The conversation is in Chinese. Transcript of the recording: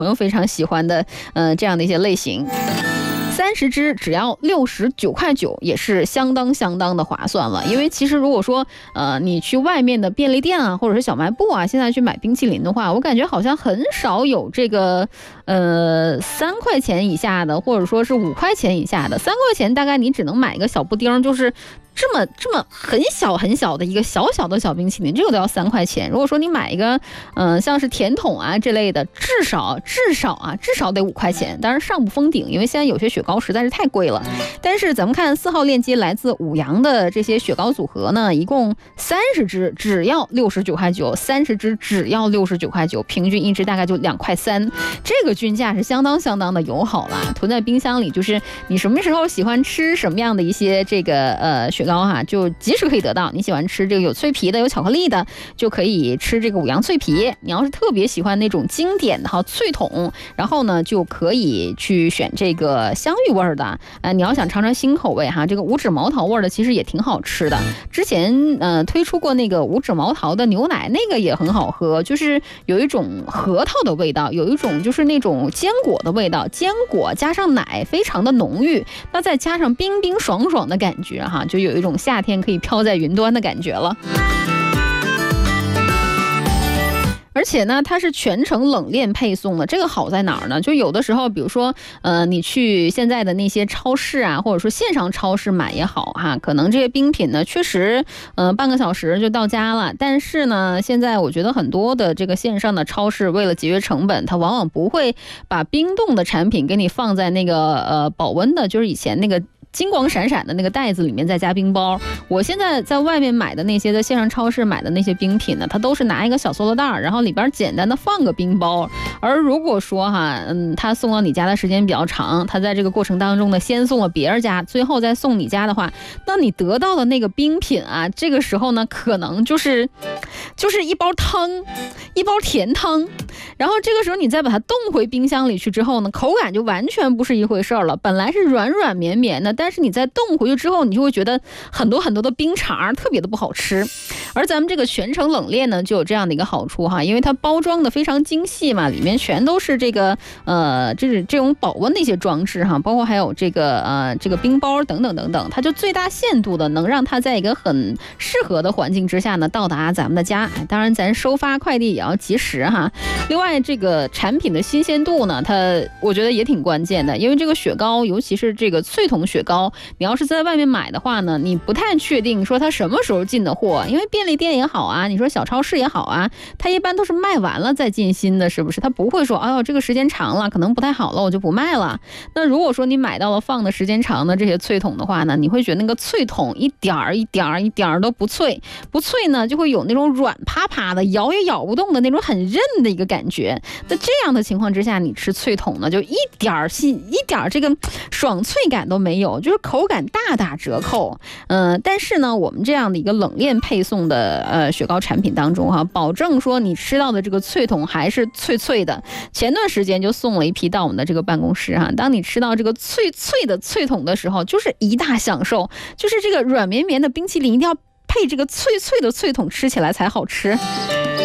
朋友非常喜欢的这样的一些类型。30支只要69.9块，也是相当的划算了。因为其实如果说你去外面的便利店啊，或者是小卖部啊，现在去买冰淇淋的话，我感觉好像很少有这个3块钱以下的，或者说是5块钱以下的。3块钱大概你只能买一个小布丁，就是这么很小的一个小的小冰淇淋，这个都要3块钱。如果说你买一个像是甜筒啊这类的，至少得5块钱。当然上不封顶，因为现在有些雪糕实在是太贵了。但是咱们看4号链接来自五羊的这些雪糕组合呢，一共30支只要69.9块，30支只要69.9块，平均一支大概就2块3，这个均价是相当的友好啦。囤在冰箱里，就是你什么时候喜欢吃什么样的一些这个雪糕哈，就及时可以得到。你喜欢吃这个有脆皮的、有巧克力的，就可以吃这个五羊脆皮。你要是特别喜欢那种经典的哈脆筒，然后呢就可以去选这个香芋味的。你要想尝尝新口味哈，这个五指毛桃味的其实也挺好吃的。之前推出过那个五指毛桃的牛奶，那个也很好喝，就是有一种核桃的味道，有一种就是那种坚果的味道，坚果加上奶非常的浓郁，那再加上冰冰爽爽的感觉哈，就有一种夏天可以飘在云端的感觉了。而且呢，它是全程冷链配送的，这个好在哪儿呢？就有的时候，比如说，你去现在的那些超市啊，或者说线上超市买也好哈，可能这些冰品呢，确实，半个小时就到家了。但是呢，现在我觉得很多的这个线上的超市为了节约成本，它往往不会把冰冻的产品给你放在那个保温的，就是以前那个金光闪闪的那个袋子里面再加冰包。我现在在外面买的那些，在线上超市买的那些冰品呢，它都是拿一个小塑料袋，然后里边简单的放个冰包。而如果说他送到你家的时间比较长，他在这个过程当中呢，先送了别人家，最后再送你家的话，那你得到的那个冰品啊，这个时候呢，可能就是一包汤，一包甜汤，然后这个时候你再把它冻回冰箱里去之后呢，口感就完全不是一回事了。本来是软软绵绵的，但是你在冻回去之后，你就会觉得很多的冰碴特别的不好吃。而咱们这个全程冷链呢，就有这样的一个好处哈，因为它包装的非常精细嘛，里面全都是这个这种保温的一些装置哈，包括还有这个冰包等等，它就最大限度的能让它在一个很适合的环境之下呢到达咱们的家。当然咱收发快递也要及时哈。另外这个产品的新鲜度呢，我觉得也挺关键的，因为这个雪糕，尤其是这个脆筒雪糕，你要是在外面买的话呢，你不太确定说它什么时候进的货，因为便利店也好啊，你说小超市也好啊，它一般都是卖完了再进新的，是不是？它不会说哎呦这个时间长了可能不太好了我就不卖了。那如果说你买到了放的时间长的这些脆筒的话呢，你会觉得那个脆筒一点儿都不脆呢，就会有那种软趴趴的摇也摇不动的那种很韧的一个感觉。那这样的情况之下，你吃脆筒呢，就一点这个爽脆感都没有，就是口感大打折扣。但是呢，我们这样的一个冷链配送的雪糕产品当中哈，保证说你吃到的这个脆筒还是脆的。前段时间就送了一批到我们的这个办公室哈，当你吃到这个脆的脆筒的时候，就是一大享受，就是这个软绵绵的冰淇淋一定要配这个脆的脆筒吃起来才好吃。